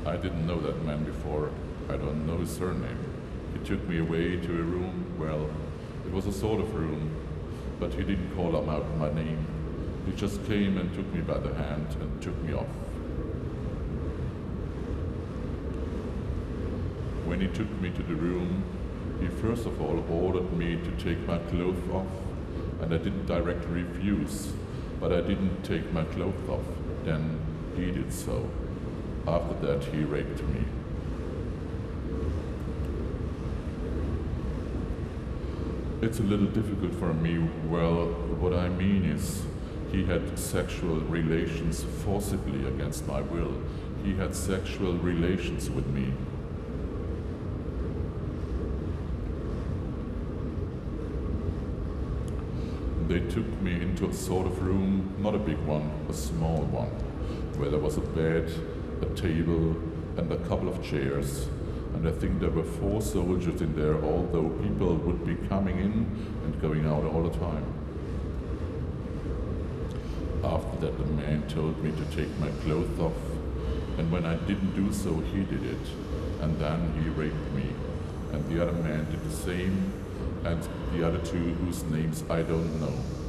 I didn't know that man before. I don't know his surname. He took me away to a room. Well, it was a sort of room, but he didn't call out my name. He just came and took me by the hand and took me off. When he took me to the room, he first of all ordered me to take my clothes off, and I didn't directly refuse, but I didn't take my clothes off. Then he did so. After that, he raped me. It's a little difficult for me. Well, what I mean is, he had sexual relations forcibly against my will. He had sexual relations with me. They took me into a sort of room, not a big one, a small one, where there was a bed, a table, and a couple of chairs. And I think there were 4 soldiers in there, although people would be coming in and going out all the time. After that, the man told me to take my clothes off, and when I didn't do so, he did it. And then he raped me. And the other man did the same, and the other 2 whose names I don't know.